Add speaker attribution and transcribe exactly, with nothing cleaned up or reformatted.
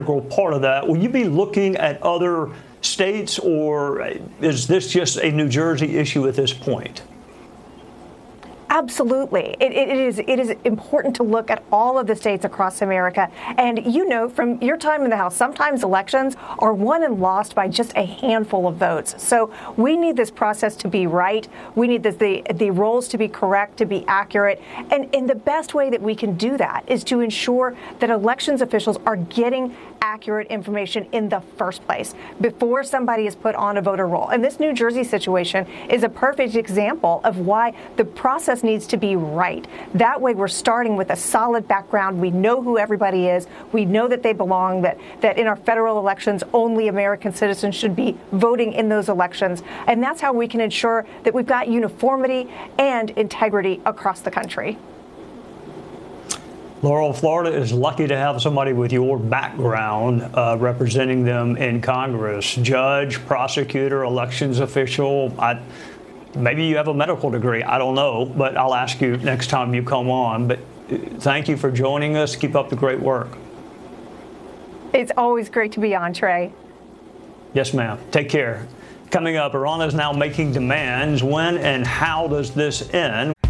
Speaker 1: part of that. Will you be looking at other states, or is this just a New Jersey issue at this point?
Speaker 2: Absolutely. It, it is it is important to look at all of the states across America. And you know, from your time in the House, sometimes elections are won and lost by just a handful of votes. So we need this process to be right. We need this, the, the rolls to be correct, to be accurate. And, and the best way that we can do that is to ensure that elections officials are getting accurate information in the first place before somebody is put on a voter roll. And this New Jersey situation is a perfect example of why the process needs to be right. That way we're starting with a solid background. We know who everybody is. We know that they belong, that, that in our federal elections, only American citizens should be voting in those elections. And that's how we can ensure that we've got uniformity and integrity across the country.
Speaker 1: Laurel, Florida is lucky to have somebody with your background uh, representing them in Congress. Judge, prosecutor, elections official. I, maybe you have a medical degree. I don't know, but I'll ask you next time you come on. But thank you for joining us. Keep up the great work.
Speaker 2: It's always great to be on, Trey.
Speaker 1: Yes, ma'am. Take care. Coming up, Iran is now making demands. When and how does this end?